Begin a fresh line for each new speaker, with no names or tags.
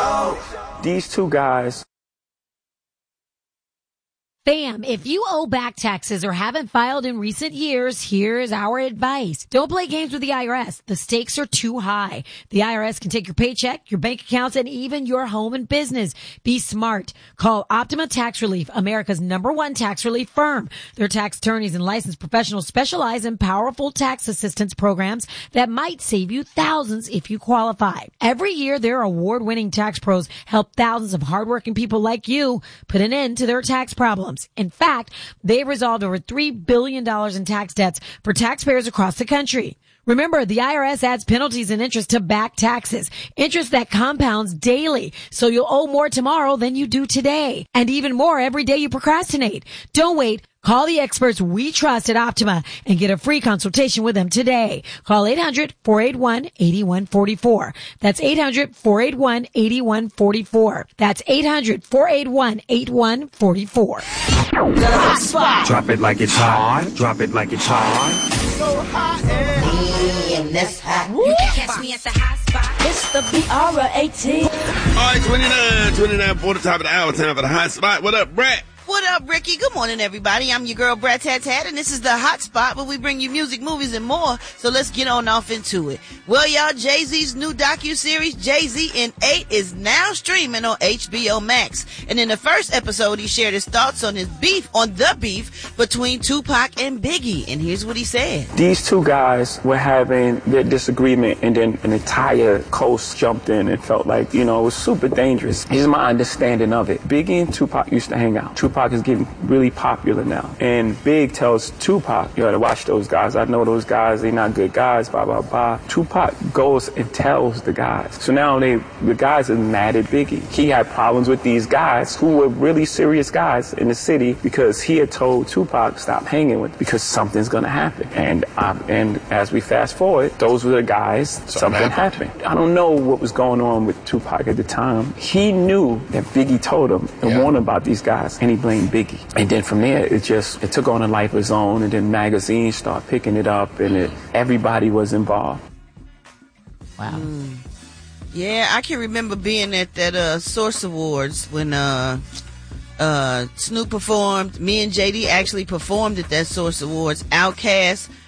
Show.
These two guys.
Fam, if you owe back taxes or haven't filed in recent years, here's our advice. Don't play games with the IRS. The stakes are too high. The IRS can take your paycheck, your bank accounts, and even your home and business. Be smart. Call Optima Tax Relief, America's #1 tax relief firm. Their tax attorneys and licensed professionals specialize in powerful tax assistance programs that might save you thousands if you qualify. Every year, their award-winning tax pros help thousands of hardworking people like you put an end to their tax problems. In fact, they've resolved over $3 billion in tax debts for taxpayers across the country. Remember, the IRS adds penalties and interest to back taxes, interest that compounds daily, so you'll owe more tomorrow than you do today, and even more every day you procrastinate. Don't wait. Call the experts we trust at Optima and get a free consultation with them today. Call 800-481-8144. That's 800-481-8144. That's 800-481-8144.
The Hot Spot.
Drop it like it's hot. Drop it like it's hot.
So hot and that's hot.
You can catch me at the Hot Spot.
It's the BR18.
All right, 29 for the top of the hour. Time for the Hot Spot. What up, Brett?
What up, Ricky? Good morning, everybody. I'm your girl, Brat Tat Tat, and this is the Hot Spot where we bring you music, movies, and more. So let's get on off into it. Well, y'all, Jay-Z's new docuseries, Jay-Z in 8, is now streaming on HBO Max. And in the first episode, he shared his thoughts on the beef between Tupac and Biggie. And here's what he said.
These two guys were having their disagreement, and then an entire coast jumped in and felt like, it was super dangerous. Here's my understanding of it. Biggie and Tupac used to hang out. Tupac is getting really popular now. And Big tells Tupac, you gotta watch those guys. I know those guys, they're not good guys, blah, blah, blah. Tupac goes and tells the guys. So now the guys are mad at Biggie. He had problems with these guys who were really serious guys in the city because he had told Tupac, stop hanging with them because something's gonna happen. And as we fast forward, those were the guys, something happened. I don't know what was going on with Tupac at the time. He knew that Biggie told him and warned him about these guys, and he blamed Biggie. And then from there, it took on a life of its own, and then magazines started picking it up, and everybody was involved.
Wow.
Yeah, I can remember being at that Source Awards when Snoop performed. Me and JD actually performed at that Source Awards. Outkast